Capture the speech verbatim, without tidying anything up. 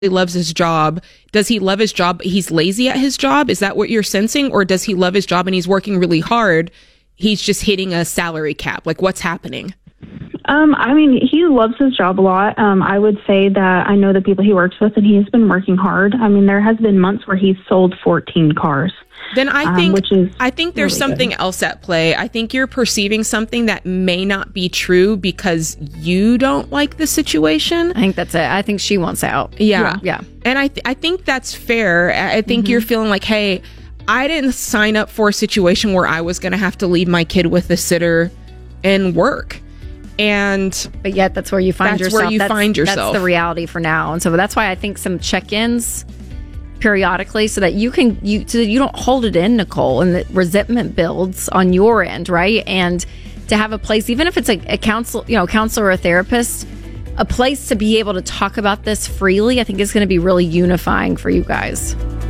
he loves his job. Does he love his job? He's lazy at his job. Is that what you're sensing? Or does he love his job and he's working really hard? He's just hitting a salary cap. Like, what's happening? Um, I mean, he loves his job a lot. Um, I would say that I know the people he works with, and he's been working hard. I mean, there has been months where he's sold fourteen cars. Then I think um, which is I think there's really something good. else at play. I think you're perceiving something that may not be true because you don't like the situation. I think that's it. I think she wants out. Yeah. Yeah. And I th- I think that's fair. I think Mm-hmm. you're feeling like, hey, I didn't sign up for a situation where I was going to have to leave my kid with a sitter and work. And But yet that's where you find That's yourself. where you that's, find yourself. That's the reality for now. And so that's why I think some check-ins periodically so that you can you so that you don't hold it in, Nicole, and that resentment builds on your end, right? And to have a place, even if it's a, a counsel, you know, counselor or a therapist, a place to be able to talk about this freely, I think is going to be really unifying for you guys.